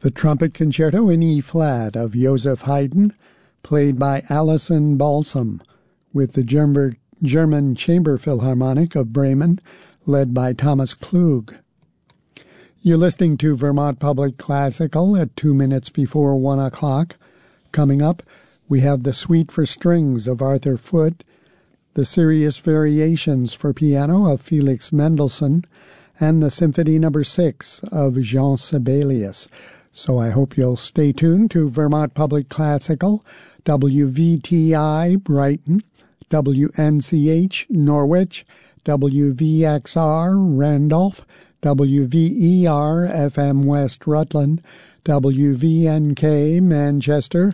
The Trumpet Concerto in E-flat of Joseph Haydn, played by Alison Balsam, with the German Chamber Philharmonic of Bremen, led by Thomas Klug. You're listening to Vermont Public Classical at 2 minutes before 1 o'clock. Coming up, we have the Suite for Strings of Arthur Foote, the Serious Variations for Piano of Felix Mendelssohn, and the Symphony No. 6 of Jean Sibelius. So I hope you'll stay tuned to Vermont Public Classical, WVTI Brighton, WNCH Norwich, WVXR Randolph, WVER FM West Rutland, WVNK Manchester,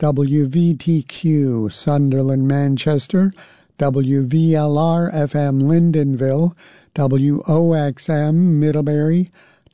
WVTQ Sunderland Manchester, WVLR FM Lyndonville, WOXM Middlebury,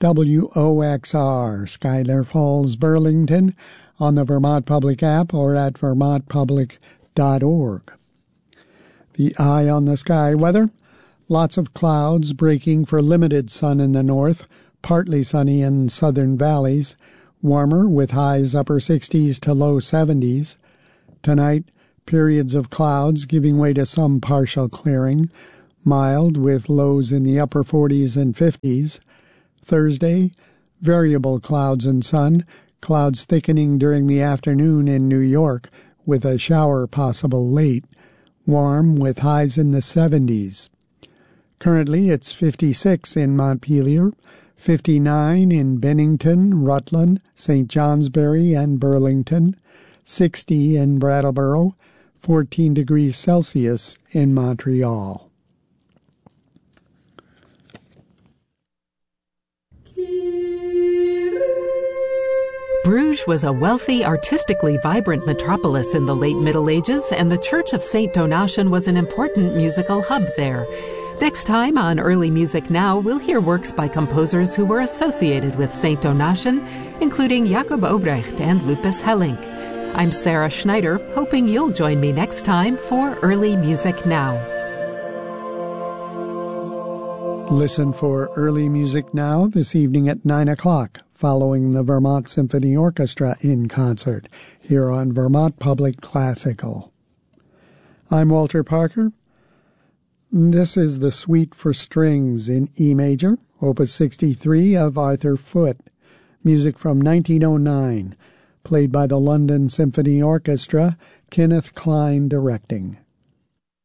WOXR Schuyler Falls Burlington, on the Vermont Public app or at vermontpublic.org. The eye on the sky weather: lots of clouds breaking for limited sun in the north, partly sunny in southern valleys, warmer with highs upper 60s to low 70s. Tonight, periods of clouds giving way to some partial clearing, mild with lows in the upper 40s and 50s. Thursday, variable clouds and sun, clouds thickening during the afternoon in New York with a shower possible late, warm with highs in the 70s. Currently, it's 56 in Montpelier, 59 in Bennington, Rutland, St. Johnsbury, and Burlington, 60 in Brattleboro, 14 degrees Celsius in Montreal. Bruges was a wealthy, artistically vibrant metropolis in the late Middle Ages, and the Church of St. Donatian was an important musical hub there. Next time on Early Music Now, we'll hear works by composers who were associated with St. Donatian, including Jacob Obrecht and Lupus Hellink. I'm Sarah Schneider, hoping you'll join me next time for Early Music Now. Listen for Early Music Now this evening at 9 o'clock, following the Vermont Symphony Orchestra in concert, here on Vermont Public Classical. I'm Walter Parker. This is the Suite for Strings in E major, Opus 63 of Arthur Foote, music from 1909, played by the London Symphony Orchestra, Kenneth Klein directing.